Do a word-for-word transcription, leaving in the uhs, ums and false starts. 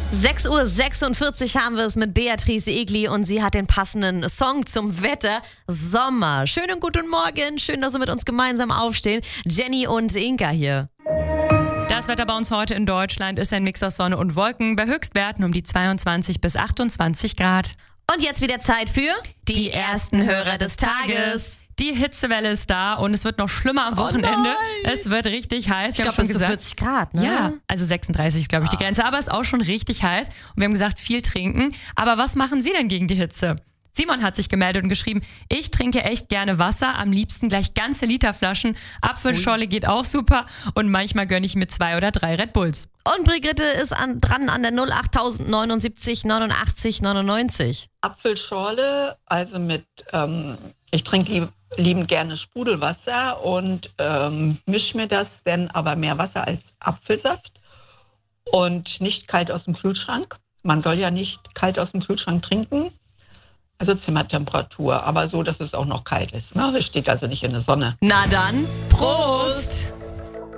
sechs Uhr sechsundvierzig haben wir es mit Beatrice Egli und sie hat den passenden Song zum Wetter. Sommer. Schönen guten Morgen. Schön, dass Sie mit uns gemeinsam aufstehen. Jenny und Inka hier. Das Wetter bei uns heute in Deutschland ist ein Mix aus Sonne und Wolken bei Höchstwerten um die zweiundzwanzig bis achtundzwanzig Grad. Und jetzt wieder Zeit für die ersten Hörer des Tages. Die Hitzewelle ist da und es wird noch schlimmer am Wochenende. Oh es wird richtig heiß. Ich glaube, bis zu vierzig Grad, ne? Ja, also sechsunddreißig ist, glaube ich, die Grenze. Aber es ist auch schon richtig heiß. Und wir haben gesagt, viel trinken. Aber was machen Sie denn gegen die Hitze? Simon hat sich gemeldet und geschrieben, ich trinke echt gerne Wasser, am liebsten gleich ganze Literflaschen. Apfelschorle geht auch super und manchmal gönne ich mir zwei oder drei Red Bulls. Und Brigitte ist an, dran an der null acht neun sieben neunundachtzig neunundneunzig. Apfelschorle, also mit, ähm, ich trinke lieb, liebend gerne Sprudelwasser und ähm, mische mir das, denn aber mehr Wasser als Apfelsaft und nicht kalt aus dem Kühlschrank. Man soll ja nicht kalt aus dem Kühlschrank trinken. Also Zimmertemperatur, aber so, dass es auch noch kalt ist. Ne? Es steht also nicht in der Sonne. Na dann, Prost!